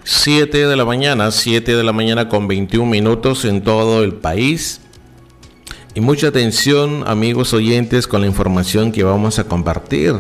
7 de la mañana con 21 minutos en todo el país. Y mucha atención, amigos oyentes, con la información que vamos a compartir.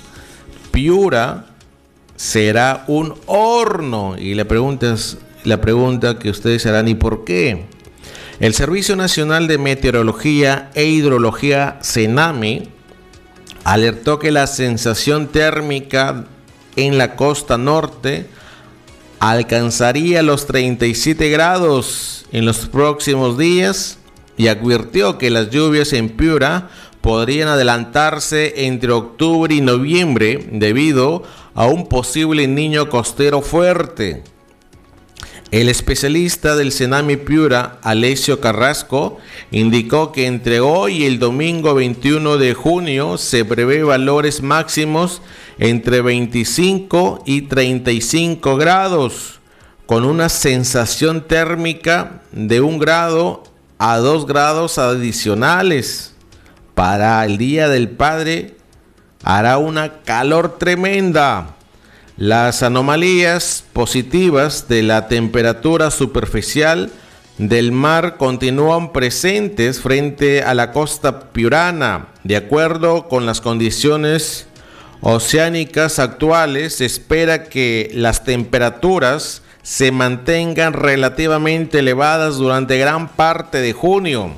Piura será un horno. Y la pregunta que ustedes harán, ¿y por qué? El Servicio Nacional de Meteorología e Hidrología, CENAME, alertó que la sensación térmica en la costa norte alcanzaría los 37 grados en los próximos días y advirtió que las lluvias en Piura podrían adelantarse entre octubre y noviembre debido a un posible niño costero fuerte. El especialista del CENAME Piura, Alessio Carrasco, indicó que entre hoy y el domingo 21 de junio se prevé valores máximos entre 25 y 35 grados, con una sensación térmica de 1 grado a 2 grados adicionales. Para el Día del Padre hará una calor tremenda. Las anomalías positivas de la temperatura superficial del mar continúan presentes frente a la costa piurana. De acuerdo con las condiciones oceánicas actuales, se espera que las temperaturas se mantengan relativamente elevadas durante gran parte de junio.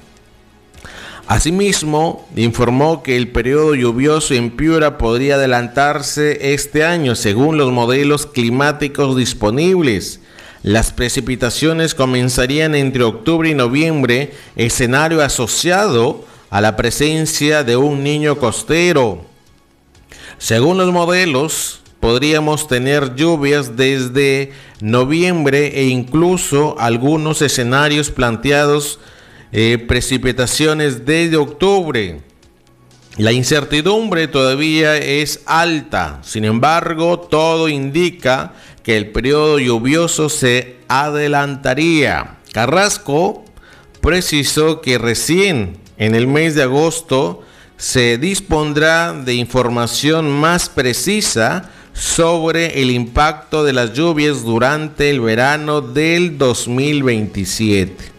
Asimismo, informó que el periodo lluvioso en Piura podría adelantarse este año según los modelos climáticos disponibles. Las precipitaciones comenzarían entre octubre y noviembre, escenario asociado a la presencia de un niño costero. Según los modelos, podríamos tener lluvias desde noviembre e incluso algunos escenarios planteados precipitaciones desde octubre. La incertidumbre todavía es alta, sin embargo, todo indica que el periodo lluvioso se adelantaría. Carrasco precisó que recién en el mes de agosto se dispondrá de información más precisa sobre el impacto de las lluvias durante el verano del 2027.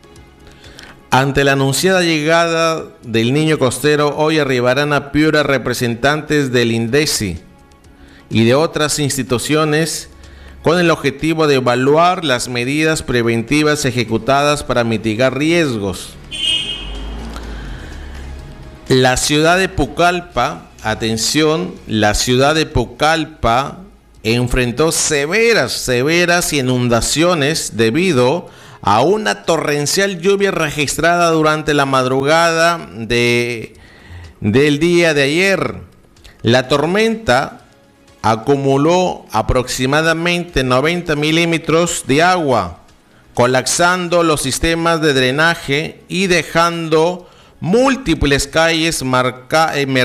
Ante la anunciada llegada del niño costero, hoy arribarán a Piura representantes del INDECI y de otras instituciones con el objetivo de evaluar las medidas preventivas ejecutadas para mitigar riesgos. La ciudad de Pucallpa, atención, la ciudad de Pucallpa enfrentó severas inundaciones debido a una torrencial lluvia registrada durante la madrugada del día de ayer. La tormenta acumuló aproximadamente 90 milímetros de agua, colapsando los sistemas de drenaje y dejando múltiples calles